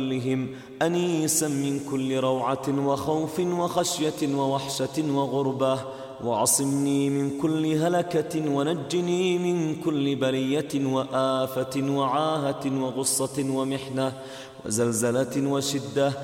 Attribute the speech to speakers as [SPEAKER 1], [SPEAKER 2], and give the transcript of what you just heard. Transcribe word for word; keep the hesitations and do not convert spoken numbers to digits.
[SPEAKER 1] كلهم أنيسا من كل روعة وخوف وخشية ووحشة وغربة، وعصمني من كل هلكة، ونجني من كل بلية وآفة وعاهة وغصة ومحنة وزلزلة وشدة.